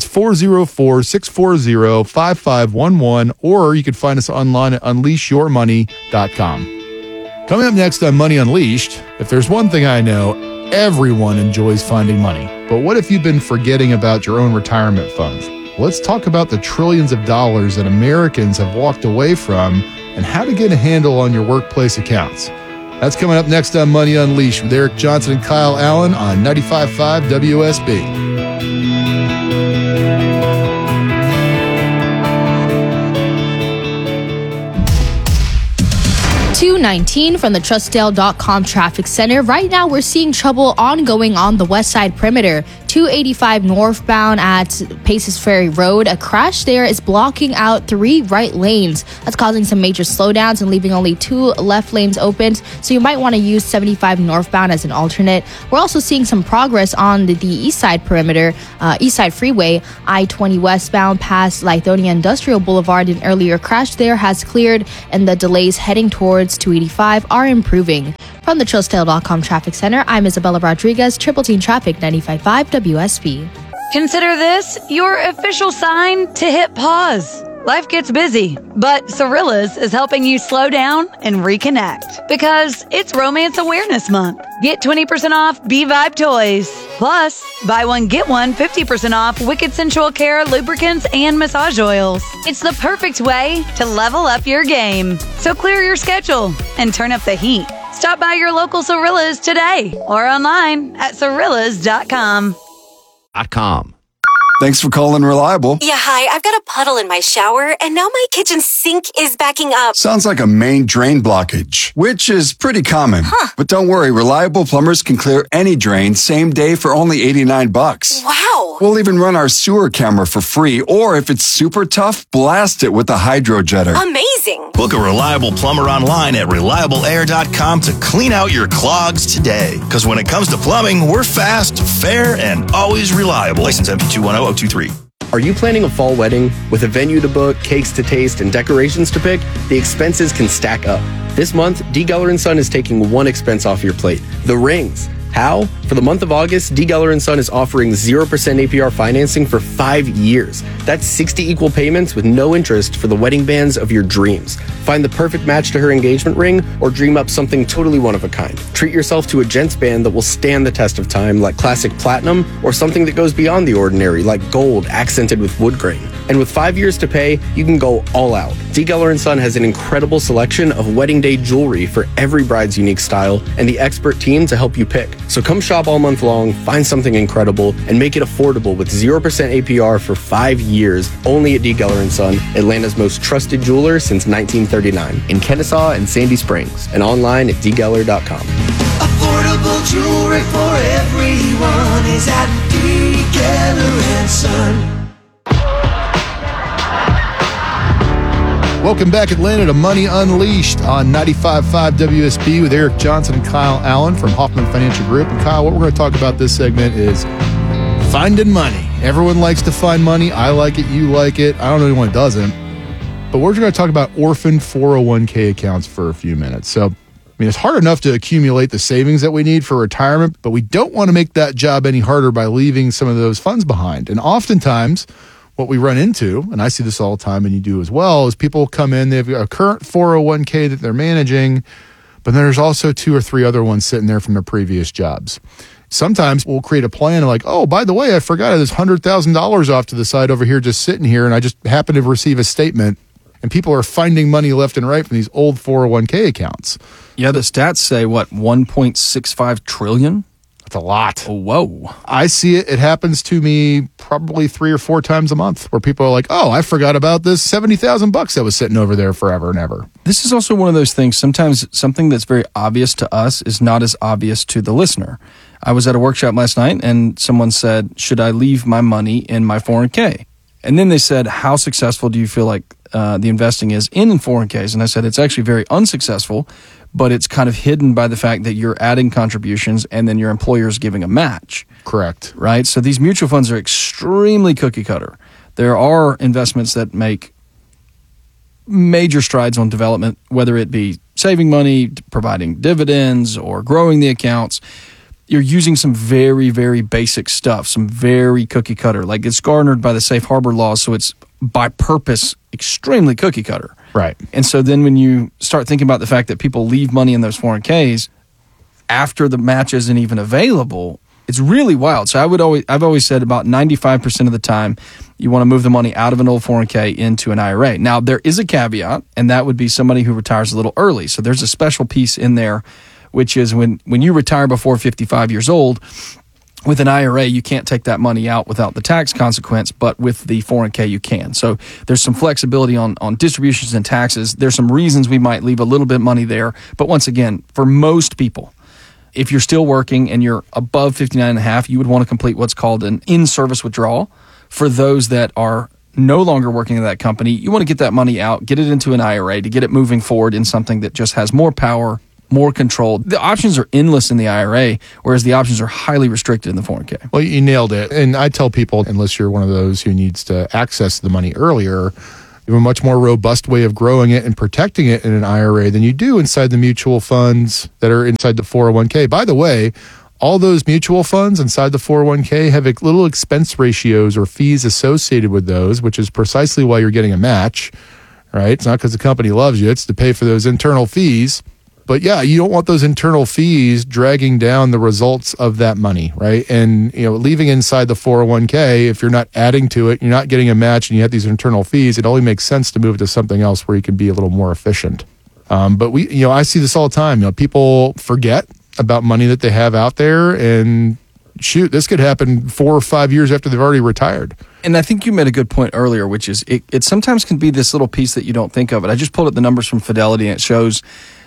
404-640-5511, or you can find us online at unleashyourmoney.com. Coming up next on Money Unleashed, if there's one thing I know, everyone enjoys finding money. But what if you've been forgetting about your own retirement funds? Let's talk about the trillions of dollars that Americans have walked away from and how to get a handle on your workplace accounts. That's coming up next on Money Unleashed with Eric Johnson and Kyle Allen on 95.5 WSB. 219 from the Trustdale.com traffic center. Right now, we're seeing trouble ongoing on the west side perimeter. 285 northbound at Paces Ferry Road. A crash there is blocking out 3 right lanes. That's causing some major slowdowns and leaving only 2 left lanes open. So you might want to use 75 northbound as an alternate. We're also seeing some progress on the east side perimeter, east side freeway. I-20 westbound past Lithonia Industrial Boulevard. An earlier crash there has cleared, and the delays heading towards 285 are improving. From the Trustdale.com traffic center, I'm Isabella Rodriguez, Triple Team Traffic 95.5 WSB. Consider this your official sign to hit pause. Life gets busy, but Cirillas is helping you slow down and reconnect because it's Romance Awareness Month. Get 20% off B-Vibe toys. Plus, buy one, get one 50% off Wicked Sensual Care lubricants and massage oils. It's the perfect way to level up your game. So clear your schedule and turn up the heat. Stop by your local Cirillas today or online at Cirillas.com. Thanks for calling Reliable. Yeah, hi. I've got a puddle in my shower, and now my kitchen sink is backing up. Sounds like a main drain blockage, which is pretty common. But don't worry, Reliable plumbers can clear any drain same day for only $89. Wow. We'll even run our sewer camera for free, or if it's super tough, blast it with a hydro jetter. Amazing. Book a Reliable plumber online at reliableair.com to clean out your clogs today. Because when it comes to plumbing, we're fast, fair, and always reliable. License MP210-023. Are you planning a fall wedding? With a venue to book, cakes to taste, and decorations to pick, the expenses can stack up. This month, D. Geller & Son is taking one expense off your plate: the rings. How? For the month of August, D. Geller & Son is offering 0% APR financing for 5 years. That's 60 equal payments with no interest for the wedding bands of your dreams. Find the perfect match to her engagement ring or dream up something totally one of a kind. Treat yourself to a gents band that will stand the test of time, like classic platinum, or something that goes beyond the ordinary, like gold accented with wood grain. And with 5 years to pay, you can go all out. D. Geller & Son has an incredible selection of wedding day jewelry for every bride's unique style and the expert team to help you pick. So come shop all month long, find something incredible, and make it affordable with 0% APR for 5 years only at D. Geller & Son, Atlanta's most trusted jeweler since 1939, in Kennesaw and Sandy Springs, and online at dgeller.com. Affordable jewelry for everyone is at D. Geller & Son. Welcome back, Atlanta, to Money Unleashed on 95.5 WSB with Eric Johnson and Kyle Allen from Hoffman Financial Group. And Kyle, what we're going to talk about this segment is finding money. Everyone likes to find money. I like it. You like it. I don't know anyone who doesn't. But we're going to talk about orphan 401k accounts for a few minutes. So, it's hard enough to accumulate the savings that we need for retirement, but we don't want to make that job any harder by leaving some of those funds behind. And oftentimes, what we run into, and I see this all the time and you do as well, is people come in, they have a current 401k that they're managing, but there's also 2 or 3 other ones sitting there from their previous jobs. Sometimes we'll create a plan like, oh, by the way, I forgot there's $100,000 off to the side over here just sitting here, and I just happen to receive a statement, and people are finding money left and right from these old 401k accounts. Yeah, the stats say, 1.65 trillion? That's a lot. Oh, whoa. I see it. It happens to me probably 3 or 4 times a month where people are like, oh, I forgot about this $70,000 that was sitting over there forever and ever. This is also one of those things. Sometimes something that's very obvious to us is not as obvious to the listener. I was at a workshop last night and someone said, should I leave my money in my 401k? And then they said, how successful do you feel like the investing is in 401ks? And I said, it's actually very unsuccessful, but it's kind of hidden by the fact that you're adding contributions and then your employer is giving a match. Correct. Right? So these mutual funds are extremely cookie cutter. There are investments that make major strides on development, whether it be saving money, providing dividends, or growing the accounts. You're using some very, very basic stuff, some very cookie cutter. Like it's garnered by the safe harbor laws, so it's by purpose extremely cookie cutter. Right. And so then when you start thinking about the fact that people leave money in those 401ks after the match isn't even available, it's really wild. So I've always said about 95% of the time you want to move the money out of an old 401k into an IRA. Now, there is a caveat, and that would be somebody who retires a little early. So there's a special piece in there, which is when you retire before 55 years old, With an IRA, you can't take that money out without the tax consequence, but with the 401k, you can. So there's some flexibility on distributions and taxes. There's some reasons we might leave a little bit of money there. But once again, for most people, if you're still working and you're above 59.5, you would want to complete what's called an in-service withdrawal. For those that are no longer working at that company, you want to get that money out, get it into an IRA to get it moving forward in something that just has more power, more controlled. The options are endless in the IRA, whereas the options are highly restricted in the 401k. Well, you nailed it. And I tell people, unless you're one of those who needs to access the money earlier, you have a much more robust way of growing it and protecting it in an IRA than you do inside the mutual funds that are inside the 401k. By the way, all those mutual funds inside the 401k have little expense ratios or fees associated with those, which is precisely why you're getting a match, right? It's not because the company loves you. It's to pay for those internal fees. But yeah, you don't want those internal fees dragging down the results of that money, right? And leaving inside the 401k, if you're not adding to it, you're not getting a match, and you have these internal fees, it only makes sense to move it to something else where you can be a little more efficient. But I see this all the time. People forget about money that they have out there, and shoot, this could happen 4 or 5 years after they've already retired. And I think you made a good point earlier, which is it sometimes can be this little piece that you don't think of it. I just pulled up the numbers from Fidelity, and it shows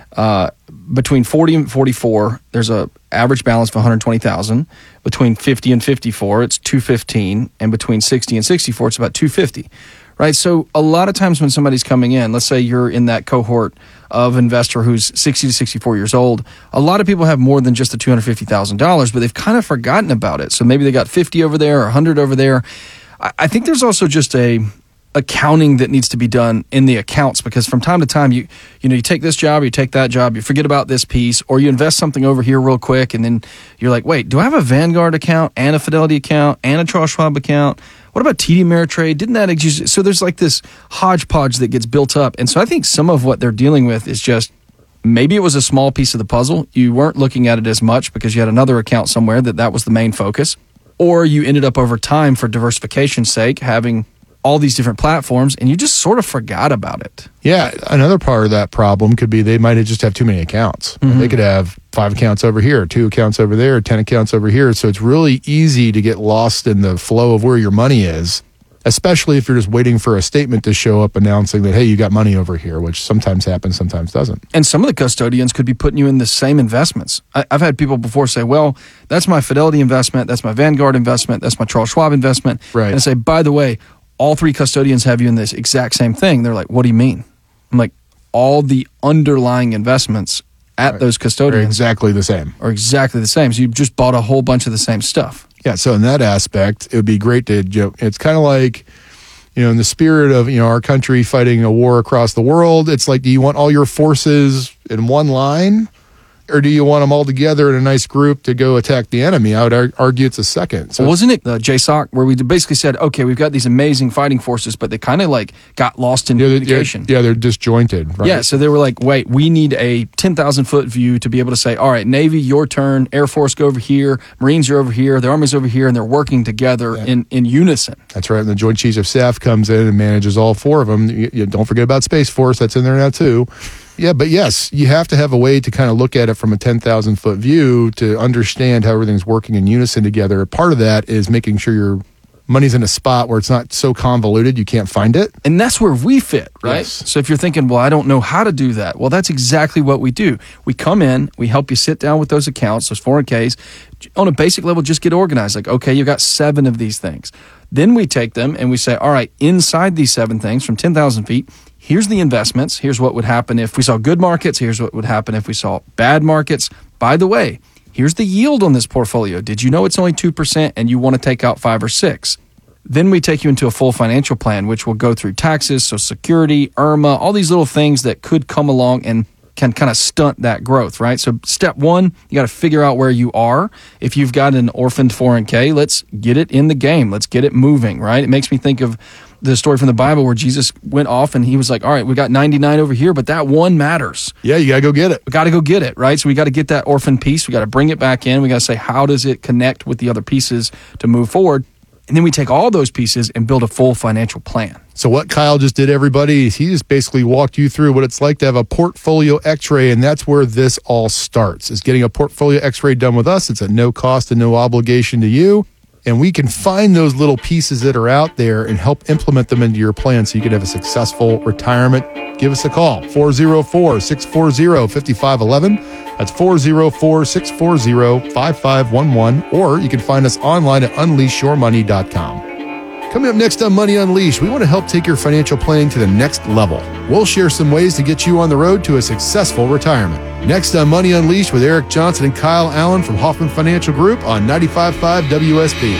between 40 and 44, there's a average balance of 120,000. Between 50 and 54, it's 215, and between 60 and 64, it's about 250. Right? So a lot of times when somebody's coming in, let's say you're in that cohort of investor who's 60 to 64 years old, a lot of people have more than just the $250,000, but they've kind of forgotten about it. So maybe they got 50 over there or 100 over there. I think there's also just a accounting that needs to be done in the accounts, because from time to time you take this job, you take that job, you forget about this piece, or you invest something over here real quick, and then you're like, wait, do I have a Vanguard account and a Fidelity account and a Charles Schwab account? What about TD Ameritrade? Didn't that exist? So there's like this hodgepodge that gets built up. And so I think some of what they're dealing with is just maybe it was a small piece of the puzzle. You weren't looking at it as much because you had another account somewhere that was the main focus. Or you ended up over time, for diversification's sake, having all these different platforms, and you just sort of forgot about it. Yeah, another part of that problem could be they might just have too many accounts. Mm-hmm. They could have 5 accounts over here, 2 accounts over there, 10 accounts over here. So it's really easy to get lost in the flow of where your money is, especially if you're just waiting for a statement to show up announcing that, hey, you got money over here, which sometimes happens, sometimes doesn't. And some of the custodians could be putting you in the same investments. I've had people before say, well, that's my Fidelity investment, that's my Vanguard investment, that's my Charles Schwab investment. Right. And I say, by the way, all 3 custodians have you in this exact same thing. They're like, what do you mean? I'm like, all the underlying investments at those custodians are exactly the same. So you just bought a whole bunch of the same stuff. Yeah, so in that aspect, it would be great to, it's kind of like, in the spirit of, our country fighting a war across the world, it's like, do you want all your forces in one line? Or do you want them all together in a nice group to go attack the enemy? I would argue it's a second. So wasn't it JSOC where we basically said, okay, we've got these amazing fighting forces, but they kind of like got lost in communication. Yeah, they're disjointed. Right? Yeah, so they were like, wait, we need a 10,000-foot view to be able to say, all right, Navy, your turn, Air Force, go over here, Marines are over here, the Army's over here, and they're working together in unison. That's right, and the Joint Chiefs of Staff comes in and manages all 4 of them. You don't forget about Space Force, that's in there now too. Yeah, but yes, you have to have a way to kind of look at it from a 10,000-foot view to understand how everything's working in unison together. Part of that is making sure your money's in a spot where it's not so convoluted you can't find it. And that's where we fit, right? Yes. So if you're thinking, well, I don't know how to do that. Well, that's exactly what we do. We come in, we help you sit down with those accounts, those 401ks. On a basic level, just get organized. Like, okay, you've got 7 of these things. Then we take them and we say, all right, inside these 7 things from 10,000 feet, here's the investments. Here's what would happen if we saw good markets. Here's what would happen if we saw bad markets. By the way, here's the yield on this portfolio. Did you know it's only 2% and you want to take out 5 or 6? Then we take you into a full financial plan, which will go through taxes, Social Security, IRMA, all these little things that could come along and can kind of stunt that growth, right? So step 1, you got to figure out where you are. If you've got an orphaned 401k, let's get it in the game. Let's get it moving, right? It makes me think of the story from the Bible where Jesus went off and he was like, all right, we got 99 over here, but that one matters. Yeah, you got to go get it. We got to go get it, right? So we got to get that orphan piece. We got to bring it back in. We got to say, how does it connect with the other pieces to move forward? And then we take all those pieces and build a full financial plan. So what Kyle just did, everybody, is he just basically walked you through what it's like to have a portfolio x-ray, and that's where this all starts, is getting a portfolio x-ray done with us. It's at no cost and no obligation to you. And we can find those little pieces that are out there and help implement them into your plan so you can have a successful retirement. Give us a call, 404-640-5511. That's 404-640-5511. Or you can find us online at unleashyourmoney.com. Coming up next on Money Unleashed, we want to help take your financial planning to the next level. We'll share some ways to get you on the road to a successful retirement. Next on Money Unleashed with Eric Johnson and Kyle Allen from Hoffman Financial Group on 95.5 WSB.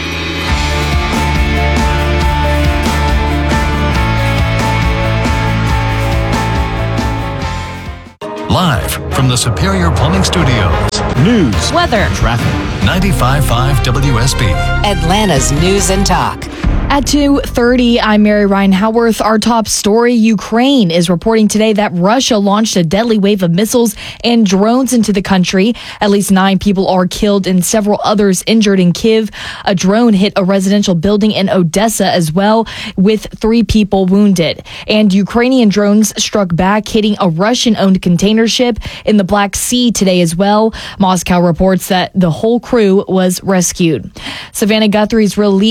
Live from the Superior Plumbing Studios. News, weather, traffic. 95.5 WSB. Atlanta's News and Talk. At 2:30, I'm Mary Ryan Howarth. Our top story, Ukraine is reporting today that Russia launched a deadly wave of missiles and drones into the country. At least 9 people are killed and several others injured in Kyiv. A drone hit a residential building in Odessa as well, with 3 people wounded. And Ukrainian drones struck back, hitting a Russian-owned container ship in the Black Sea today as well. Moscow reports that the whole crew was rescued. Savannah Guthrie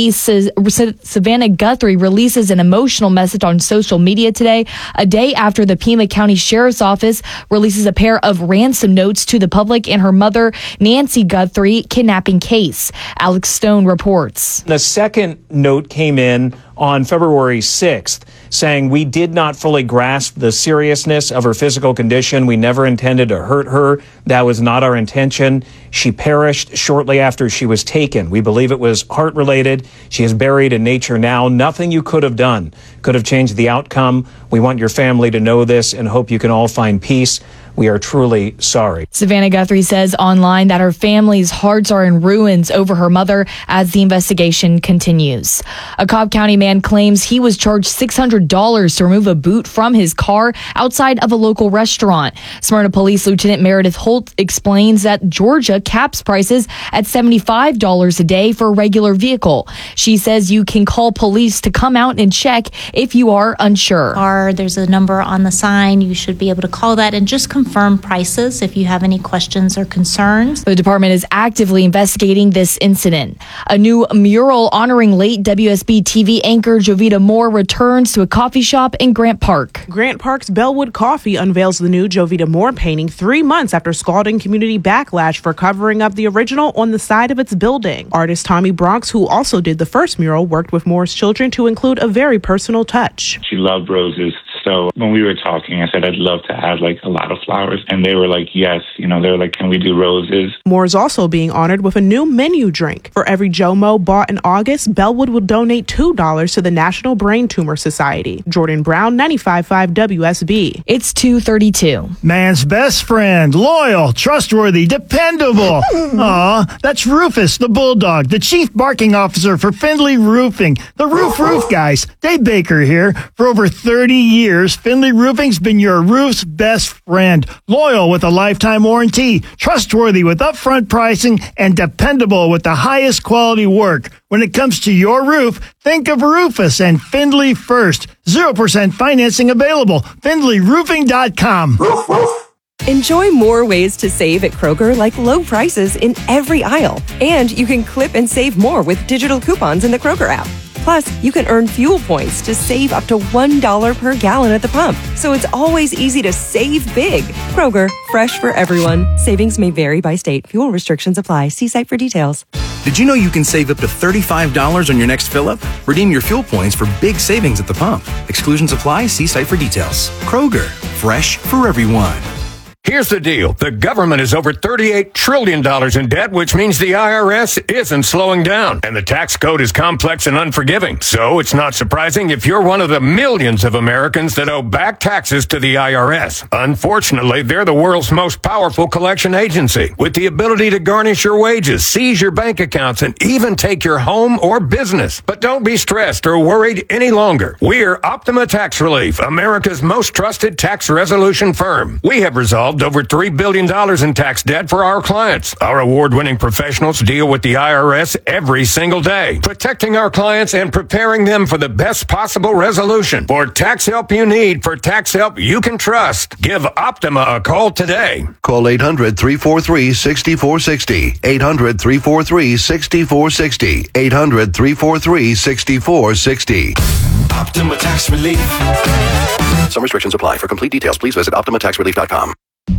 releases an emotional message on social media today, a day after the Pima County Sheriff's Office releases a pair of ransom notes to the public in her mother, Nancy Guthrie, kidnapping case. Alex Stone reports. The second note came in on February 6th, saying we did not fully grasp the seriousness of her physical condition. We never intended to hurt her. That was not our intention. She perished shortly after she was taken. We believe it was heart-related. She is buried in nature now. Nothing you could have done could have changed the outcome. We want your family to know this and hope you can all find peace. We are truly sorry. Savannah Guthrie says online that her family's hearts are in ruins over her mother as the investigation continues. A Cobb County man claims he was charged $600 to remove a boot from his car outside of a local restaurant. Smyrna Police Lieutenant Meredith Holt explains that Georgia caps prices at $75 a day for a regular vehicle. She says you can call police to come out and check if you are unsure. There's a number on the sign. You should be able to call that and just confirm prices if you have any questions or concerns. The department is actively investigating this incident. A new mural honoring late WSB TV anchor Jovita Moore returns to a coffee shop in Grant Park. Grant Park's Bellwood Coffee unveils the new Jovita Moore painting 3 months after scalding community backlash for covering up the original on the side of its building. Artist Tommy Bronx, who also did the first mural, worked with Moore's children to include a very personal touch. She loved roses. So when we were talking, I said, I'd love to add like a lot of flowers. And they were like, yes. They were like, can we do roses? Moore is also being honored with a new menu drink. For every JOMO bought in August, Bellwood will donate $2 to the National Brain Tumor Society. Jordan Brown, 95.5 WSB. It's 2:32. Man's best friend, loyal, trustworthy, dependable. Aw, that's Rufus, the bulldog, the chief barking officer for Findlay Roofing. The Roof guys. Dave Baker here. For over 30 years, Findlay Roofing's been your roof's best friend. Loyal with a lifetime warranty, trustworthy with upfront pricing, and dependable with the highest quality work. When it comes to your roof, think of Rufus and Findlay first. 0% financing available. FindlayRoofing.com. Enjoy more ways to save at Kroger, like low prices in every aisle. And you can clip and save more with digital coupons in the Kroger app. Plus, you can earn fuel points to save up to $1 per gallon at the pump. So it's always easy to save big. Kroger, fresh for everyone. Savings may vary by state. Fuel restrictions apply. See site for details. Did you know you can save up to $35 on your next fill-up? Redeem your fuel points for big savings at the pump. Exclusions apply. See site for details. Kroger, fresh for everyone. Here's the deal. The government is over $38 trillion in debt, which means the IRS isn't slowing down. And the tax code is complex and unforgiving. So it's not surprising if you're one of the millions of Americans that owe back taxes to the IRS. Unfortunately, they're the world's most powerful collection agency, with the ability to garnish your wages, seize your bank accounts, and even take your home or business. But don't be stressed or worried any longer. We're Optima Tax Relief, America's most trusted tax resolution firm. We have resolved absolved over $3 billion in tax debt for our clients. Our award-winning professionals deal with the IRS every single day, protecting our clients and preparing them for the best possible resolution. For tax help you need, for tax help you can trust, give Optima a call today. Call 800-343-6460. 800-343-6460. 800-343-6460. Optima Tax Relief. Some restrictions apply. For complete details, please visit OptimaTaxRelief.com.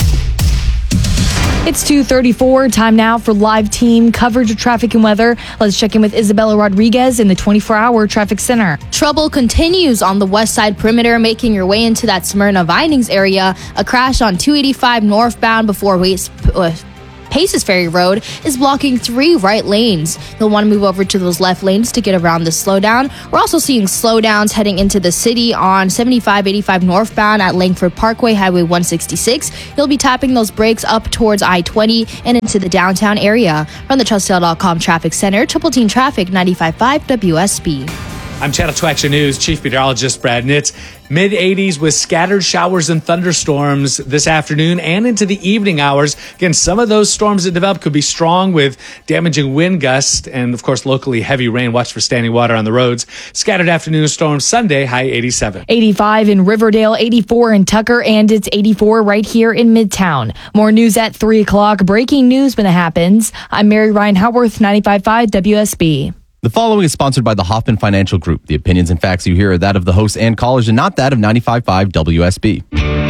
It's 2:34. Time now for live team coverage of traffic and weather. Let's check in with Isabella Rodriguez in the 24-hour traffic center. Trouble continues on the west side perimeter, making your way into that Smyrna Vinings area. A crash on 285 northbound before Paces Ferry Road is blocking 3 right lanes. You'll want to move over to those left lanes to get around the slowdown. We're also seeing slowdowns heading into the city on 7585 northbound at Langford Parkway, Highway 166. You'll be tapping those brakes up towards I-20 and into the downtown area. From the TrustSale.com Traffic Center, Triple Team Traffic 95.5 WSB. I'm Channel 2 Action News Chief Meteorologist Brad Nitz. Mid-80s with scattered showers and thunderstorms this afternoon and into the evening hours. Again, some of those storms that develop could be strong with damaging wind gusts and, of course, locally heavy rain. Watch for standing water on the roads. Scattered afternoon storms Sunday, high 87. 85 in Riverdale, 84 in Tucker, and it's 84 right here in Midtown. More news at 3 o'clock. Breaking news when it happens. I'm Mary Ryan Howarth, 95.5 WSB. The following is sponsored by the Hoffman Financial Group. The opinions and facts you hear are that of the hosts and callers and not that of 95.5 WSB.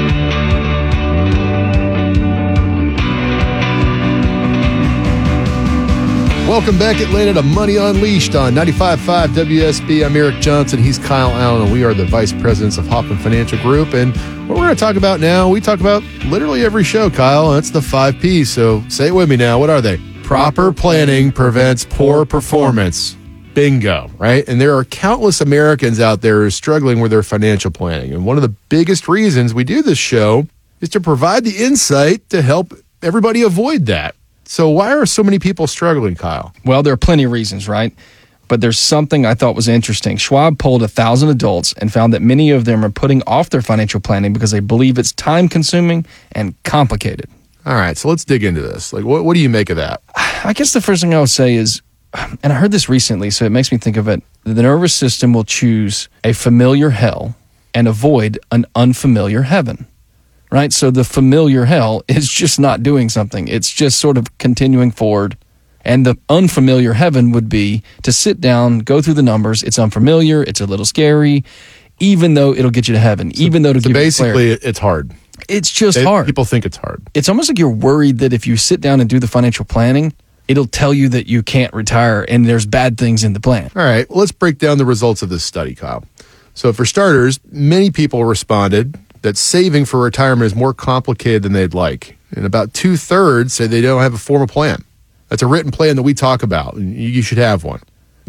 Welcome back, Atlanta, to Money Unleashed on 95.5 WSB. I'm Eric Johnson. He's Kyle Allen, and we are the vice presidents of Hoffman Financial Group. And what we're going to talk about now, we talk about literally every show, Kyle. That's the 5 Ps. So say it with me now. What are they? Proper planning prevents poor performance. Bingo, right? And there are countless Americans out there who are struggling with their financial planning. And one of the biggest reasons we do this show is to provide the insight to help everybody avoid that. So why are so many people struggling, Kyle? Well, there are plenty of reasons, right? But there's something I thought was interesting. Schwab polled 1,000 adults and found that many of them are putting off their financial planning because they believe it's time-consuming and complicated. All right, so let's dig into this. Like, what do you make of that? I guess the first thing I would say is, and I heard this recently, so it makes me think of it, the nervous system will choose a familiar hell and avoid an unfamiliar heaven, right? So the familiar hell is just not doing something. It's just sort of continuing forward. And the unfamiliar heaven would be to sit down, go through the numbers. It's unfamiliar. It's a little scary, even though it'll get you to heaven, even though it'll give you clarity. Basically, it's hard. It's just hard. People think it's hard. It's almost like you're worried that if you sit down and do the financial planning, it'll tell you that you can't retire and there's bad things in the plan. All right, let's break down the results of this study, Kyle. So for starters, many people responded that saving for retirement is more complicated than they'd like. And about 2/3 say they don't have a formal plan. That's a written plan that we talk about, and you should have one.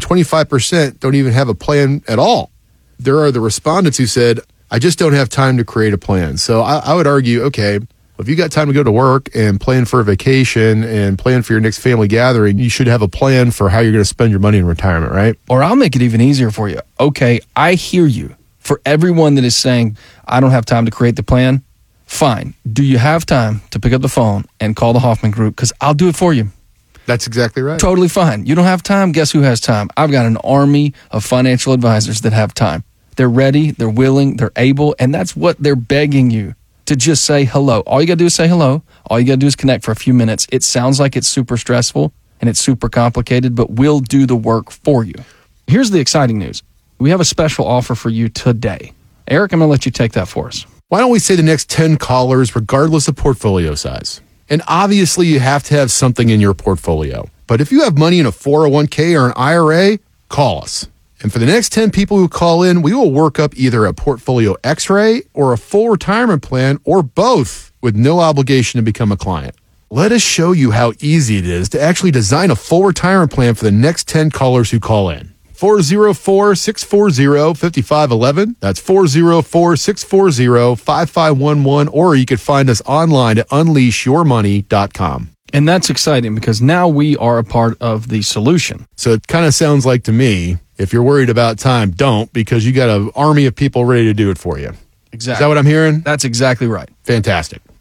25% don't even have a plan at all. There are the respondents who said, I just don't have time to create a plan. So I would argue, okay, if you got time to go to work and plan for a vacation and plan for your next family gathering, you should have a plan for how you're going to spend your money in retirement, right? Or I'll make it even easier for you. Okay, I hear you. For everyone that is saying, I don't have time to create the plan, fine. Do you have time to pick up the phone and call the Hoffman Group? Because I'll do it for you. That's exactly right. Totally fine. You don't have time? Guess who has time? I've got an army of financial advisors that have time. They're ready, they're willing, they're able, and that's what they're begging you to just say hello. All you got to do is say hello. All you got to do is connect for a few minutes. It sounds like it's super stressful and it's super complicated, but we'll do the work for you. Here's the exciting news. We have a special offer for you today. Eric, I'm going to let you take that for us. Why don't we say the next 10 callers, regardless of portfolio size? And obviously, you have to have something in your portfolio. But if you have money in a 401k or an IRA, call us. And for the next 10 people who call in, we will work up either a portfolio x-ray or a full retirement plan or both with no obligation to become a client. Let us show you how easy it is to actually design a full retirement plan for the next 10 callers who call in. 404-640-5511. That's 404-640-5511. Or you could find us online at unleashyourmoney.com. And that's exciting because now we are a part of the solution. So it kind of sounds like to me, if you're worried about time, don't, because you got an army of people ready to do it for you. Exactly. Is that what I'm hearing? That's exactly right. Fantastic.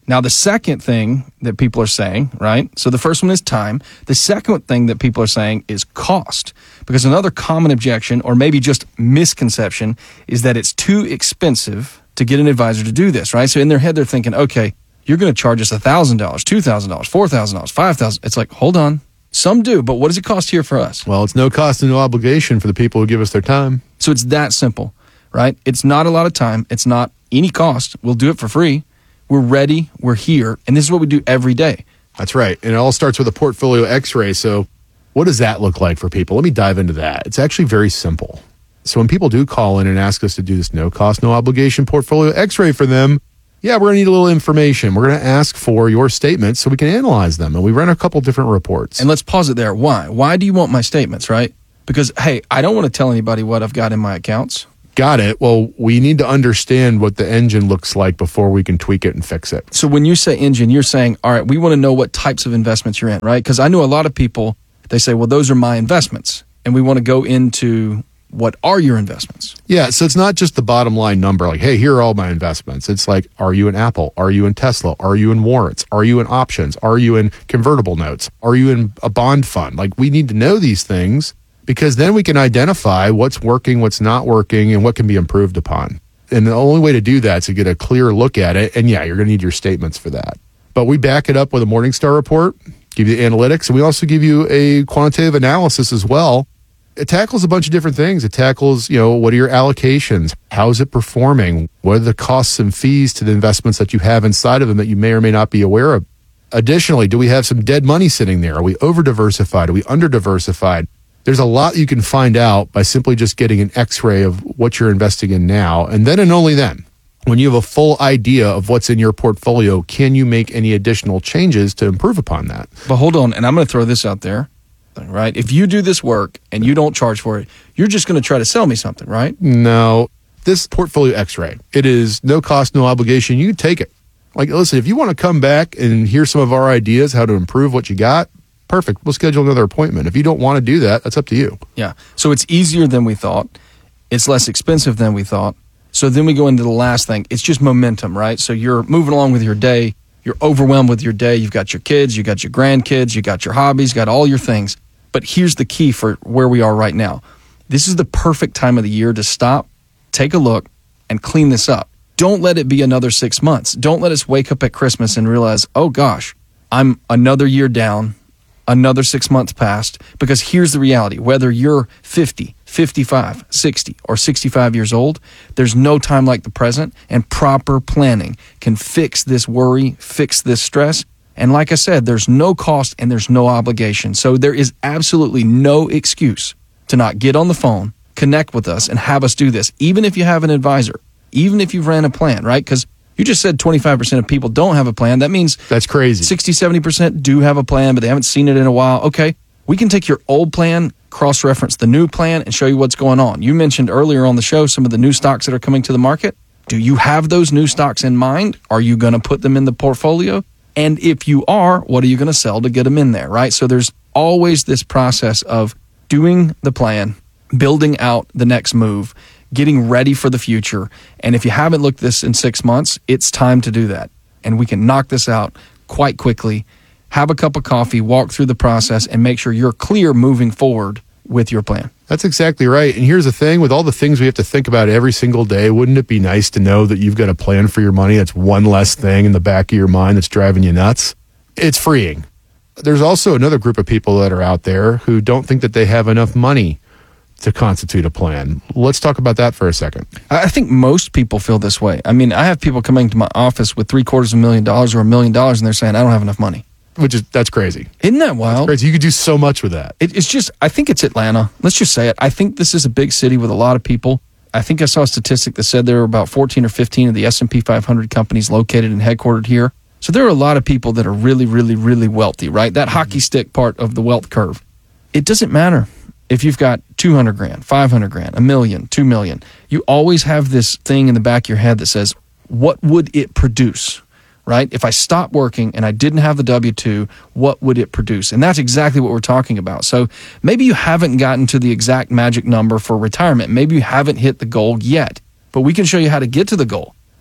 Now, the second thing that people are saying, right? So the first one is time. The second thing that people are saying is cost. Because another common objection, or maybe just misconception, is that it's too expensive to get an advisor to do this, right? So in their head, they're thinking, okay, you're going to charge us $1,000, $2,000, $4,000, $5,000. It's like, hold on. Some do, but what does it cost here for us? Well, it's no cost and no obligation for the people who give us their time. So it's that simple, right? It's not a lot of time. It's not any cost. We'll do it for free. We're ready. We're here. And this is what we do every day. That's right. And it all starts with a portfolio x-ray. So what does that look like for people? Let me dive into that. It's actually very simple. So when people do call in and ask us to do this no cost, no obligation portfolio x-ray for them, yeah, we're going to need a little information. We're going to ask for your statements so we can analyze them. And we run a couple different reports. And let's pause it there. Why? Why do you want my statements, right? Because, hey, I don't want to tell anybody what I've got in my accounts. Got it. Well, we need to understand what the engine looks like before we can tweak it and fix it. So when you say engine, you're saying, all right, we want to know what types of investments you're in, right? Because I know a lot of people, they say, well, those are my investments. And we want to go into what are your investments? Yeah, so it's not just the bottom line number, like, hey, here are all my investments. It's like, are you in Apple? Are you in Tesla? Are you in warrants? Are you in options? Are you in convertible notes? Are you in a bond fund? Like, we need to know these things because then we can identify what's working, what's not working, and what can be improved upon. And the only way to do that is to get a clear look at it. And yeah, you're going to need your statements for that. But we back it up with a Morningstar report, give you the analytics, and we also give you a quantitative analysis as well. It tackles a bunch of different things. It tackles, what are your allocations? How is it performing? What are the costs and fees to the investments that you have inside of them that you may or may not be aware of? Additionally, do we have some dead money sitting there? Are we over-diversified? Are we under-diversified? There's a lot you can find out by simply just getting an x-ray of what you're investing in now. And then and only then, when you have a full idea of what's in your portfolio, can you make any additional changes to improve upon that? But hold on, and I'm going to throw this out there, right? If you do this work and you don't charge for it, you're just going to try to sell me something, right? No. This portfolio x-ray, it is no cost, no obligation. You can take it. Like, listen, if you want to come back and hear some of our ideas, how to improve what you got, perfect. We'll schedule another appointment. If you don't want to do that, that's up to you. Yeah. So it's easier than we thought. It's less expensive than we thought. So then we go into the last thing. It's just momentum, right? So you're moving along with your day. You're overwhelmed with your day. You've got your kids. You got your grandkids. You got your hobbies. Got all your things. But here's the key for where we are right now. This is the perfect time of the year to stop, take a look, and clean this up. Don't let it be another 6 months. Don't let us wake up at Christmas and realize, oh gosh, I'm another year down. Another 6 months passed, because here's the reality. Whether you're 50, 55, 60, or 65 years old, there's no time like the present, and proper planning can fix this worry, fix this stress. And like I said, there's no cost and there's no obligation. So there is absolutely no excuse to not get on the phone, connect with us, and have us do this, even if you have an advisor, even if you've ran a plan, right? Because you just said 25% of people don't have a plan. That means that's crazy. 60, 70% do have a plan, but they haven't seen it in a while. Okay, we can take your old plan, cross-reference the new plan, and show you what's going on. You mentioned earlier on the show some of the new stocks that are coming to the market. Do you have those new stocks in mind? Are you going to put them in the portfolio? And if you are, what are you going to sell to get them in there, right? So there's always this process of doing the plan, building out the next move, getting ready for the future. And if you haven't looked this in 6 months, it's time to do that. And we can knock this out quite quickly. Have a cup of coffee, walk through the process, and make sure you're clear moving forward with your plan. That's exactly right. And here's the thing, with all the things we have to think about every single day, wouldn't it be nice to know that you've got a plan for your money? That's one less thing in the back of your mind that's driving you nuts. It's freeing. There's also another group of people that are out there who don't think that they have enough money to constitute a plan. Let's talk about that for a second. I think most people feel this way. I mean, I have people coming to my office with $750,000 or $1 million, and they're saying, I don't have enough money. That's crazy. Isn't that wild? That's crazy. You could do so much with that. It's just, I think it's Atlanta. Let's just say it. I think this is a big city with a lot of people. I think I saw a statistic that said there were about 14 or 15 of the S&P 500 companies located and headquartered here. So there are a lot of people that are really, really, really wealthy, right? That hockey stick part of the wealth curve. It doesn't matter if you've got 200 grand, 500 grand, $1 million, 2 million. You always have this thing in the back of your head that says, what would it produce? Right? If I stopped working and I didn't have the W-2, what would it produce? And that's exactly what we're talking about. So maybe you haven't gotten to the exact magic number for retirement. Maybe you haven't hit the goal yet, but we can show you how to get to the goal.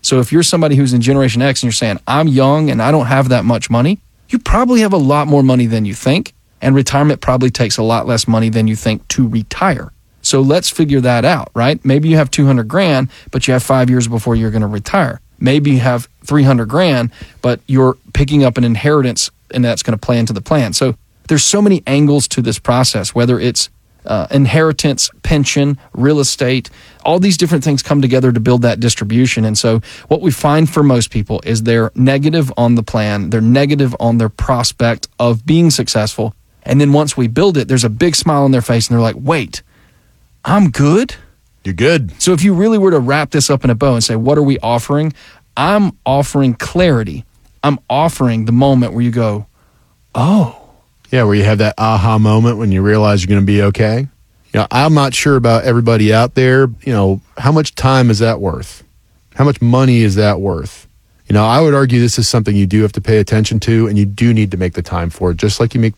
So if you're somebody who's in Generation X and you're saying, I'm young and I don't have that much money, you probably have a lot more money than you think, and retirement probably takes a lot less money than you think to retire. So let's figure that out, right? Maybe you have 200 grand, but you have 5 years before you're going to retire. Maybe you have 300 grand, but you're picking up an inheritance and that's going to play into the plan. So there's so many angles to this process, whether it's inheritance, pension, real estate, all these different things come together to build that distribution. And so what we find for most people is they're negative on the plan. They're negative on their prospect of being successful. And then once we build it, there's a big smile on their face and they're like, wait, I'm good? You're good. So if you really were to wrap this up in a bow and say, what are we offering? I'm offering clarity. I'm offering the moment where you go, oh. Yeah, where you have that aha moment when you realize you're going to be okay. You know, I'm not sure about everybody out there. You know, how much time is that worth? How much money is that worth? You know, I would argue this is something you do have to pay attention to, and you do need to make the time for it, just like you